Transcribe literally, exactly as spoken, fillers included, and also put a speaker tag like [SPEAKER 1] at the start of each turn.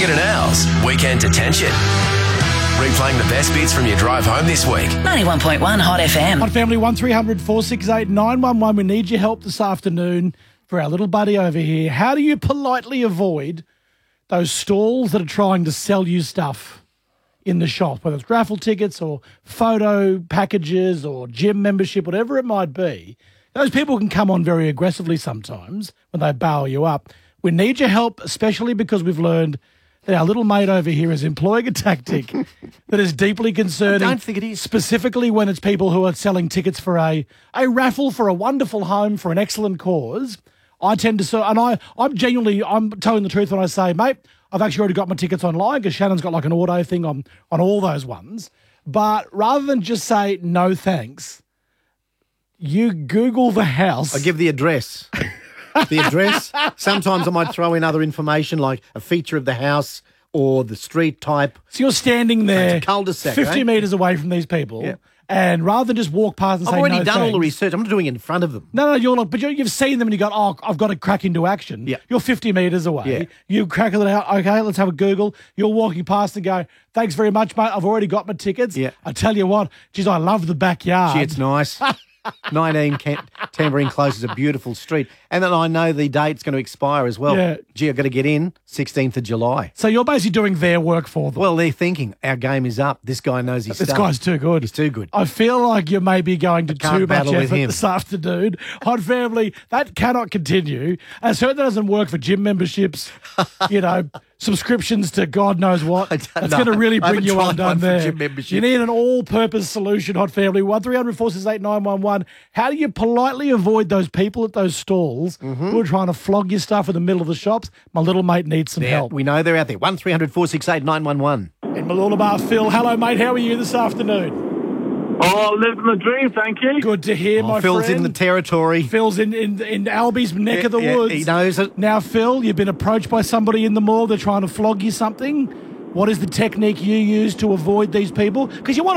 [SPEAKER 1] Haggard and Owls, Weekend Detention. Replaying the best bits from your drive home this week.
[SPEAKER 2] ninety-one point one Hot F M.
[SPEAKER 3] Hot Family, one three hundred four six eight nine one one. We need your help this afternoon for our little buddy over here. How do you politely avoid those stalls that are trying to sell you stuff in the shop, whether it's raffle tickets or photo packages or gym membership, whatever it might be? Those people can come on very aggressively sometimes when they bail you up. We need your help, especially because we've learned that our little mate over here is employing a tactic that is deeply concerning.
[SPEAKER 4] I don't think it is.
[SPEAKER 3] Specifically when it's people who are selling tickets for a, a raffle for a wonderful home for an excellent cause. I tend to, and I, I'm genuinely, I'm telling the truth when I say, mate, I've actually already got my tickets online because Shannon's got like an auto thing on, on all those ones. But rather than just say, no thanks, you Google the house.
[SPEAKER 4] I give the address. The address. Sometimes I might throw in other information like a feature of the house or the street type.
[SPEAKER 3] So you're standing there
[SPEAKER 4] It's a cul-de-sac,
[SPEAKER 3] fifty
[SPEAKER 4] eh?
[SPEAKER 3] metres away from these people,
[SPEAKER 4] Yeah.
[SPEAKER 3] and rather than just walk past and
[SPEAKER 4] I've
[SPEAKER 3] say
[SPEAKER 4] already
[SPEAKER 3] no
[SPEAKER 4] done all the
[SPEAKER 3] thanks-
[SPEAKER 4] research. I'm not doing it in front of them.
[SPEAKER 3] No, no, you're not. But you, you've seen them and you go, oh, I've got to crack into action.
[SPEAKER 4] Yeah.
[SPEAKER 3] You're fifty metres away.
[SPEAKER 4] Yeah.
[SPEAKER 3] You crack it out. Okay, let's have a Google. You're walking past and go, thanks very much, mate. I've already got my tickets.
[SPEAKER 4] Yeah.
[SPEAKER 3] I tell you what, geez, I love the backyard.
[SPEAKER 4] Gee, it's nice. nineteen Cam- Tambourine Close is a beautiful street. And then I know the date's going to expire as well.
[SPEAKER 3] Yeah.
[SPEAKER 4] Gee, I've got to get in sixteenth of July.
[SPEAKER 3] So you're basically doing their work for them.
[SPEAKER 4] Well, they're thinking, our game is up. This guy knows his
[SPEAKER 3] This
[SPEAKER 4] stuff.
[SPEAKER 3] guy's too good.
[SPEAKER 4] He's too good.
[SPEAKER 3] I feel like you may be going to
[SPEAKER 4] can't
[SPEAKER 3] too much
[SPEAKER 4] battle with
[SPEAKER 3] effort
[SPEAKER 4] him.
[SPEAKER 3] this afternoon. Hot Family, that cannot continue. And certainly doesn't work for gym memberships, you know, subscriptions to God knows what.
[SPEAKER 4] I
[SPEAKER 3] It's
[SPEAKER 4] don't
[SPEAKER 3] going to
[SPEAKER 4] know.
[SPEAKER 3] really
[SPEAKER 4] I
[SPEAKER 3] bring
[SPEAKER 4] haven't
[SPEAKER 3] you
[SPEAKER 4] tried
[SPEAKER 3] undone
[SPEAKER 4] one for
[SPEAKER 3] there.
[SPEAKER 4] gym membership.
[SPEAKER 3] You need an all-purpose solution, Hot Family. one three hundred four six eight nine one one. How do you politely avoid those people at those stalls
[SPEAKER 4] Mm-hmm.
[SPEAKER 3] who are trying to flog your stuff in the middle of the shops? My little mate needs some
[SPEAKER 4] Yeah,
[SPEAKER 3] help.
[SPEAKER 4] we know they're out there. one three hundred four six eight nine one one.
[SPEAKER 3] In Mooloolaba, Phil. Hello, mate. How are you this afternoon?
[SPEAKER 5] Oh, living the dream, thank you.
[SPEAKER 3] Good to hear, my
[SPEAKER 4] Oh, Phil's
[SPEAKER 3] friend.
[SPEAKER 4] in the territory.
[SPEAKER 3] Phil's in, in, in Albie's neck
[SPEAKER 4] Yeah,
[SPEAKER 3] of the
[SPEAKER 4] yeah,
[SPEAKER 3] woods.
[SPEAKER 4] he knows it.
[SPEAKER 3] Now, Phil, you've been approached by somebody in the mall. They're trying to flog you something. What is the technique you use to avoid these people? Because you want